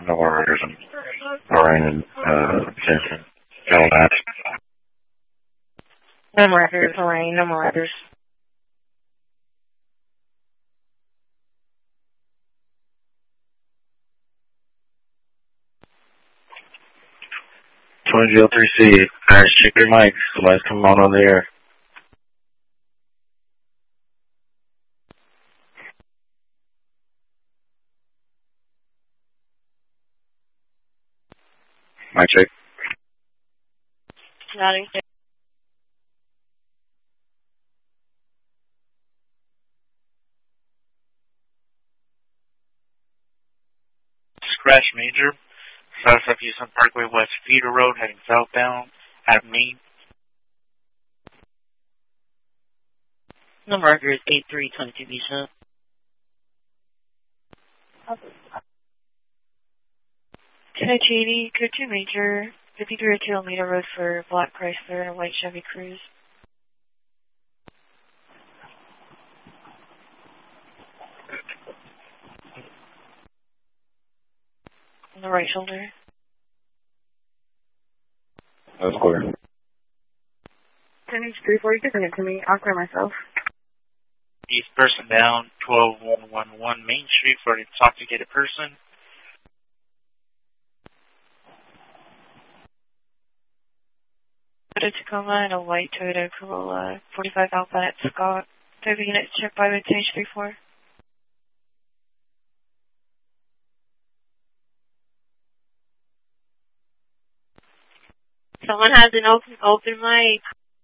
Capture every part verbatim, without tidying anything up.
No orders. Lorraine, uh, Jensen. Joel Matt. No more orders, Lorraine. No more orders. twenty G L three C. Guys, check your mics. Somebody's coming on over the air. Mic check. Nodding. Scratch Major. South Houston Parkway West Feeder Road heading southbound at Main. Number record is eight three two two B, sir. ten eighty, code two Major, fifty-three kilometer road for Black Chrysler and a white Chevy Cruze. On the right shoulder. That's clear. ten H three four, you can send it to me. I'll clear myself. East person down, twelve one one one Main Street for an intoxicated person. Toyota Tacoma and a white Toyota Corolla, forty-five Alpha at Scott. Toyota units checked by ten H three four. Someone has an open open mic.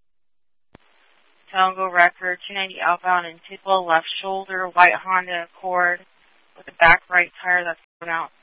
Tango record, two ninety outbound and typical left shoulder, white Honda Accord with the back right tire that's thrown out.